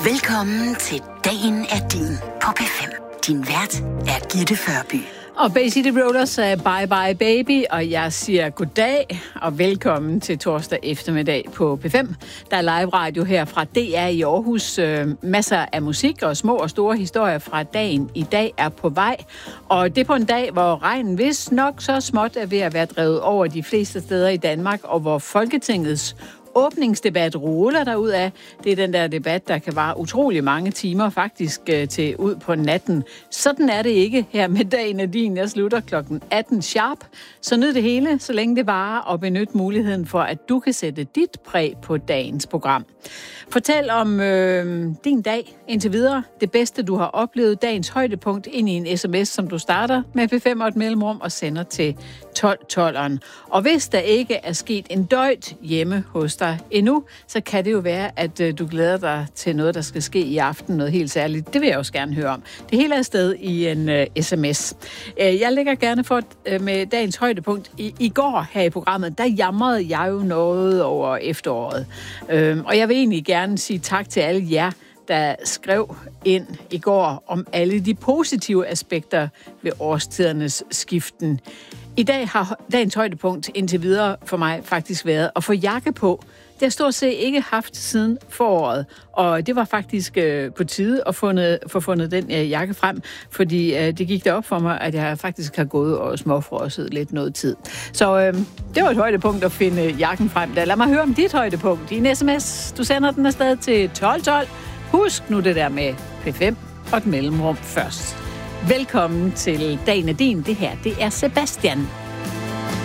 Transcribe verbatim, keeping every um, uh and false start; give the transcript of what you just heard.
Velkommen til Dagen er din på P fem. Din vært er Gitte Førby. Og Bay City Rollers sagde bye bye baby, og jeg siger goddag og velkommen til torsdag eftermiddag på P fem. Der er live radio her fra D R i Aarhus. Masser af musik og små og store historier fra dagen i dag er på vej. Og det er på en dag, hvor regnen vist nok så småt er ved at være drevet over de fleste steder i Danmark, og hvor Folketingets åbningsdebat ruller derudad. Det er den der debat, der kan vare utrolig mange timer, faktisk til ud på natten. Sådan er det ikke her med Dagen er din. Jeg slutter klokken atten sharp. Så nyd det hele, så længe det varer, og benyt muligheden for, at du kan sætte dit præg på dagens program. Fortæl om øh, din dag indtil videre. Det bedste, du har oplevet. Dagens højdepunkt ind i en sms, som du starter med P fem og et mellemrum og sender til tolv tolveren. Og hvis der ikke er sket en døjt hjemme hos dig endnu, så kan det jo være, at øh, du glæder dig til noget, der skal ske i aften. Noget helt særligt. Det vil jeg også gerne høre om. Det hele er afsted i en øh, sms. Jeg lægger gerne for øh, med dagens højdepunkt. I, I går her i programmet, der jamrede jeg jo noget over efteråret. Øh, og jeg vil egentlig gerne sige tak til alle jer, der skrev ind i går om alle de positive aspekter ved årstidernes skiften. I dag har dagens højdepunkt indtil videre for mig faktisk været at få jakke på. Det har stort set ikke haft siden foråret, og det var faktisk øh, på tide at fundet, få fundet den øh, jakke frem, fordi øh, det gik derop for mig, at jeg faktisk har gået og småfrosset lidt noget tid. Så øh, det var et højdepunkt at finde jakken frem. Da lad mig høre om dit højdepunkt i en sms. Du sender den afsted til tolv tolv. Husk nu det der med P fem og et mellemrum først. Velkommen til Dagen er din. Det her, det er Sebastian.